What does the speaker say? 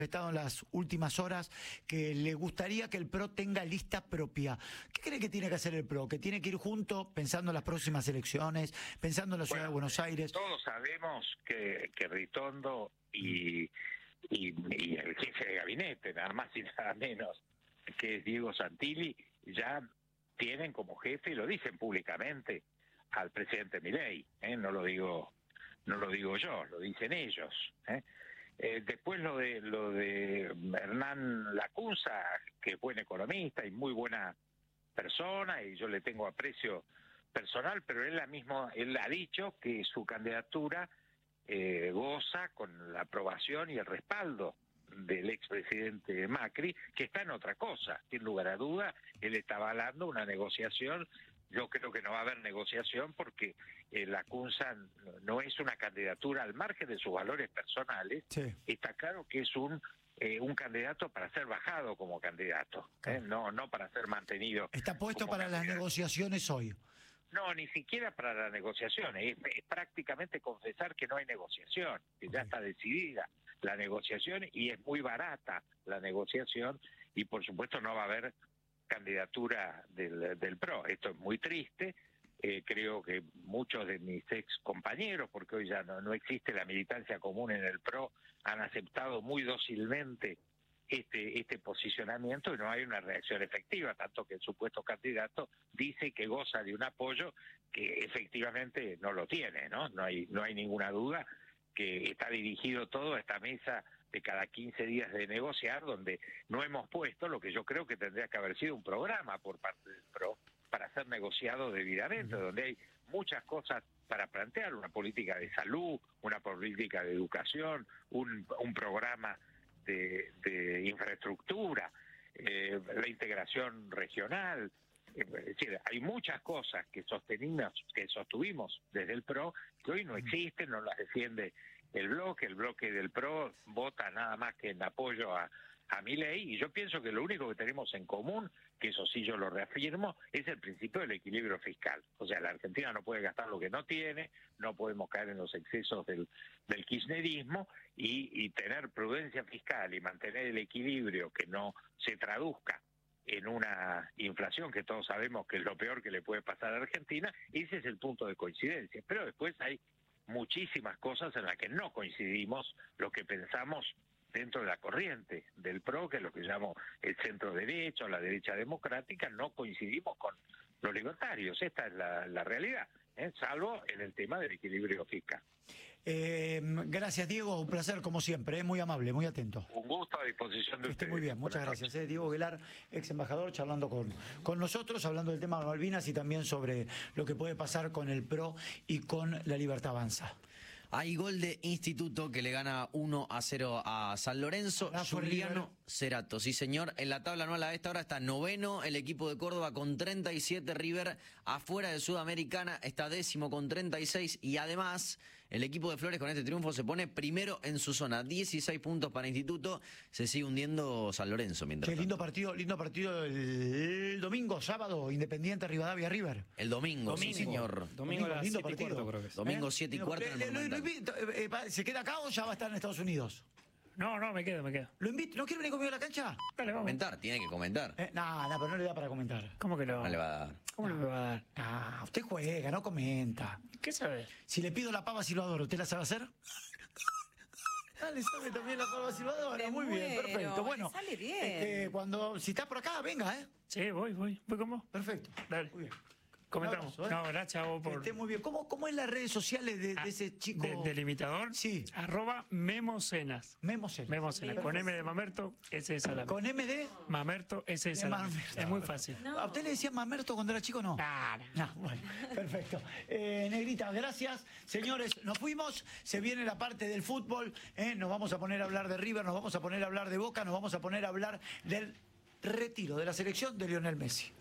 Estado en las últimas horas que le gustaría que el PRO tenga lista propia. ¿Qué cree que tiene que hacer el PRO? ¿Que tiene que ir junto pensando en las próximas elecciones, pensando en la ciudad de Buenos Aires? Todos sabemos que Ritondo y el jefe de gabinete, nada más y nada menos, que es Diego Santilli, ya tienen como jefe, y lo dicen públicamente, al presidente Milei. No lo digo yo, lo dicen ellos. Después lo de Hernán Lacunza, que es buen economista y muy buena persona, y yo le tengo aprecio personal, pero él ha dicho que su candidatura goza con la aprobación y el respaldo del expresidente Macri, que está en otra cosa. Sin lugar a duda, él está avalando una negociación. Yo creo que no va a haber negociación porque Lacunza no es una candidatura al margen de sus valores personales. Sí. Está claro que es un candidato para ser bajado como candidato, claro. No para ser mantenido. ¿Está puesto para candidato. Las negociaciones hoy? No, ni siquiera para las negociaciones. Es prácticamente confesar que no hay negociación, que ya está decidida la negociación y es muy barata la negociación, y por supuesto no va a haber candidatura del PRO. Esto es muy triste. Creo que muchos de mis ex compañeros, porque hoy ya no existe la militancia común en el PRO, han aceptado muy dócilmente este posicionamiento y no hay una reacción efectiva, tanto que el supuesto candidato dice que goza de un apoyo que efectivamente no lo tiene, ¿no? No hay ninguna duda que está dirigido todo a esta mesa de cada 15 días de negociar, donde no hemos puesto lo que yo creo que tendría que haber sido un programa por parte del PRO para ser negociado debidamente, donde hay muchas cosas para plantear: una política de salud, una política de educación, un programa de infraestructura, la integración regional. Es decir, hay muchas cosas que sostuvimos desde el PRO que hoy no existen, no las defiende el bloque del PRO vota nada más que en apoyo a Milei, y yo pienso que lo único que tenemos en común, que eso sí yo lo reafirmo, es el principio del equilibrio fiscal. O sea, la Argentina no puede gastar lo que no tiene, no podemos caer en los excesos del kirchnerismo, y tener prudencia fiscal y mantener el equilibrio, que no se traduzca en una inflación que todos sabemos que es lo peor que le puede pasar a Argentina. Ese es el punto de coincidencia, pero después hay muchísimas cosas en las que no coincidimos lo que pensamos dentro de la corriente del PRO, que es lo que llamo el centro derecha o la derecha democrática. No coincidimos con los libertarios, esta es la realidad, salvo en el tema del equilibrio fiscal. Gracias, Diego, un placer como siempre, muy amable, muy atento. Un gusto, a disposición de ustedes. Muy bien, muchas gracias. Diego Aguilar, ex embajador, charlando con nosotros, hablando del tema de Malvinas y también sobre lo que puede pasar con el PRO y con La Libertad Avanza. Hay gol de Instituto que le gana 1-0 a San Lorenzo. Juliano Cerato, sí señor. En la tabla anual a esta hora está noveno el equipo de Córdoba con 37. River afuera de Sudamericana está décimo con 36. Y además el equipo de Flores con este triunfo se pone primero en su zona. 16 puntos para Instituto. Se sigue hundiendo San Lorenzo. Qué lindo partido el domingo, sábado, Independiente Rivadavia River. El domingo, sí señor. Domingo a las 7:15, creo que es. Domingo 7:15. ¿Se queda acá o ya va a estar en Estados Unidos? No, me quedo. ¿Lo invito? ¿No quiere venir conmigo a la cancha? Dale, vamos. Comentar, tiene que comentar. No, pero no le da para comentar. ¿Cómo que no? No le va a dar. ¿Cómo no me va a dar? Usted juega, no comenta. ¿Qué sabe? Si le pido la pava silbadora, ¿usted la sabe hacer? Dale, sabe también la pava silbadora. Muy bien, perfecto. Bueno, sale bien. Si está por acá, venga, Sí, voy. ¿Voy con vos? Perfecto. Dale. Muy bien. Comentamos. No, gracias a vos por... Que esté muy bien. ¿Cómo es las redes sociales de ese chico? ¿Del imitador? Sí. @Memocenas. Memocenas. Con M de Mamerto, S de Salame. ¿Con M de? Mamerto, S de Salame. Es muy fácil. No. ¿A usted le decía Mamerto cuando era chico, no? No, bueno, perfecto. Negrita, gracias. Señores, nos fuimos. Se viene la parte del fútbol. Nos vamos a poner a hablar de River, nos vamos a poner a hablar de Boca, nos vamos a poner a hablar del retiro de la selección de Lionel Messi.